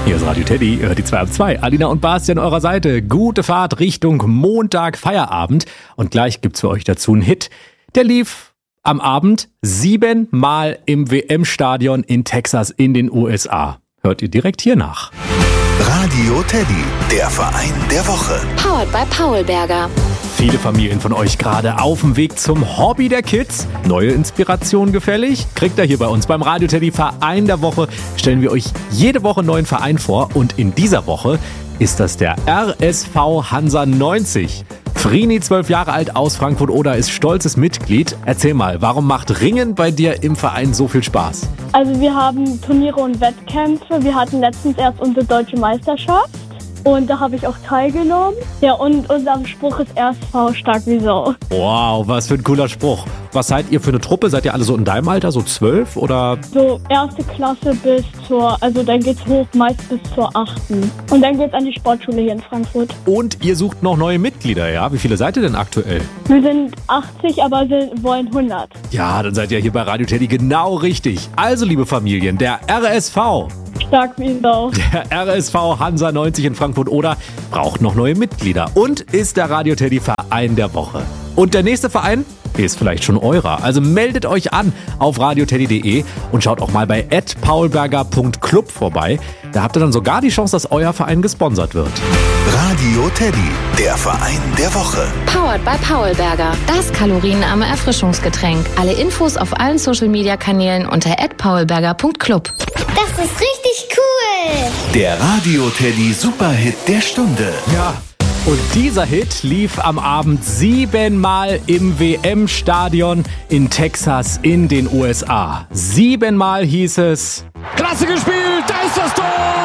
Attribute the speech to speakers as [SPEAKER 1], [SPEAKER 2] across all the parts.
[SPEAKER 1] Hier ist Radio Teddy, ihr hört die 2 ab 2. Alina und Basti an eurer Seite. Gute Fahrt Richtung Montag, Feierabend. Und gleich gibt's für euch dazu einen Hit. Der lief am Abend 7-mal im WM-Stadion in Texas in den USA. Hört ihr direkt hier nach.
[SPEAKER 2] Radio Teddy, der Verein der Woche.
[SPEAKER 3] Powered by Paulberger.
[SPEAKER 1] Viele Familien von euch gerade auf dem Weg zum Hobby der Kids. Neue Inspiration gefällig? Kriegt ihr hier bei uns beim Radio Teddy Verein der Woche. Stellen wir euch jede Woche einen neuen Verein vor. Und in dieser Woche ist das der RSV Hansa 90. Frini, 12 Jahre alt aus Frankfurt-Oder, ist stolzes Mitglied. Erzähl mal, warum macht Ringen bei dir im Verein so viel Spaß?
[SPEAKER 4] Also wir haben Turniere und Wettkämpfe. Wir hatten letztens erst unsere deutsche Meisterschaft. Und da habe ich auch teilgenommen. Ja, und unser Spruch ist RSV stark wie Sau.
[SPEAKER 1] Wow, was für ein cooler Spruch. Was seid ihr für eine Truppe? Seid ihr alle so in deinem Alter, so 12 oder?
[SPEAKER 4] So erste Klasse bis zur, also dann geht's hoch meist bis zur 8. Und dann geht's an die Sportschule hier in Frankfurt.
[SPEAKER 1] Und ihr sucht noch neue Mitglieder, ja? Wie viele seid ihr denn aktuell?
[SPEAKER 4] Wir sind 80, aber wir wollen 100.
[SPEAKER 1] Ja, dann seid ihr hier bei Radio Teddy genau richtig. Also, liebe Familien, der RSV.
[SPEAKER 4] Stark wie Sau.
[SPEAKER 1] Der RSV Hansa 90 in Frankfurt-Oder braucht noch neue Mitglieder und ist der Radio Teddy Verein der Woche. Und der nächste Verein ist vielleicht schon eurer. Also meldet euch an auf radioteddy.de und schaut auch mal bei @paulberger.club vorbei. Da habt ihr dann sogar die Chance, dass euer Verein gesponsert wird.
[SPEAKER 2] Radio Teddy, der Verein der Woche.
[SPEAKER 3] Powered by Paulberger. Das kalorienarme Erfrischungsgetränk. Alle Infos auf allen Social-Media-Kanälen unter @paulberger.club.
[SPEAKER 5] Das ist richtig cool!
[SPEAKER 2] Der Radio Teddy Superhit der Stunde.
[SPEAKER 1] Ja. Und dieser Hit lief am Abend 7-mal im WM-Stadion in Texas in den USA. 7-mal hieß es:
[SPEAKER 6] Klasse gespielt, da ist das Tor!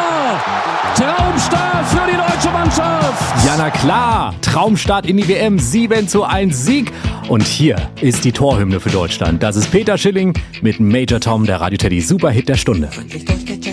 [SPEAKER 6] Traumstart für die deutsche Mannschaft!
[SPEAKER 1] Ja, na klar, Traumstart in die WM, 7:1 Sieg. Und hier ist die Torhymne für Deutschland. Das ist Peter Schilling mit Major Tom, der Radio Teddy Superhit der Stunde.